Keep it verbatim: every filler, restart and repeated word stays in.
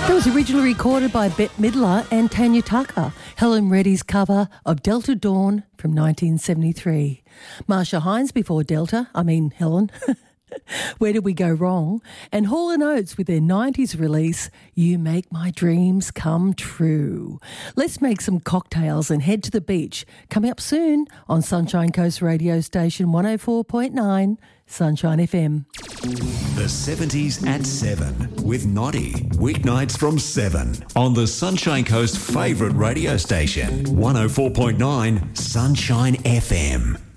It was originally recorded by Bette Midler and Tanya Tucker, Helen Reddy's cover of Delta Dawn from nineteen seventy-three. Marsha Hines before Delta, I mean Helen. Where Did We Go Wrong? And Hall and Oates with their nineties release, You Make My Dreams Come True. Let's make some cocktails and head to the beach. Coming up soon on Sunshine Coast radio station one oh four point nine, Sunshine F M. The seventies at seven with Noddy. Weeknights from seven on the Sunshine Coast favourite radio station, one oh four point nine, Sunshine F M.